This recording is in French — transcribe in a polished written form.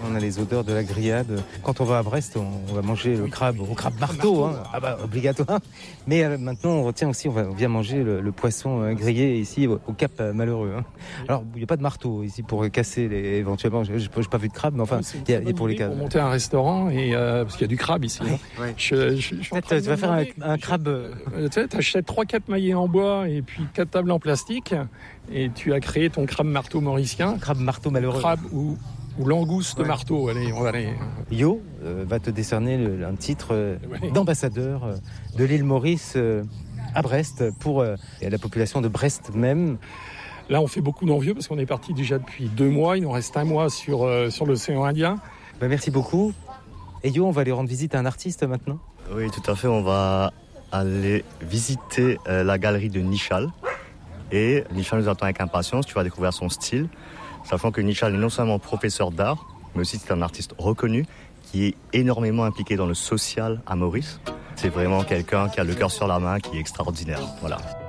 on a les odeurs de la grillade. Quand on va à Brest, on va manger le crabe au crabe marteau, hein. Ah bah obligatoire. Mais maintenant on vient manger le poisson grillé ici au Cap Malheureux. Hein. Alors il n'y a pas de marteau ici pour casser éventuellement. Je n'ai pas vu de crabe, mais enfin il y a pour les cas. Pour monter un restaurant parce qu'il y a du crabe ici. Ouais. Hein. Ouais. Tu vas faire un crabe. Tu achètes 3-4 maillets en bois et puis 4 tables en plastique et tu as créé ton crabe marteau mauricien. Crabe marteau malheureux. Crabe ou langouste marteau. Allez, on va aller. Yo va te décerner un titre d'ambassadeur de l'île Maurice à Brest pour la population de Brest même. Là, on fait beaucoup d'envieux parce qu'on est parti déjà depuis 2 mois. Il nous reste 1 mois sur l'océan Indien. Merci beaucoup. Et Yo, on va aller rendre visite à un artiste maintenant. Oui, tout à fait. On va aller visiter la galerie de Nichal. Et Nichal nous attend avec impatience. Tu vas découvrir son style. Sachant que Nichal est non seulement professeur d'art, mais aussi c'est un artiste reconnu qui est énormément impliqué dans le social à Maurice. C'est vraiment quelqu'un qui a le cœur sur la main, qui est extraordinaire. Voilà.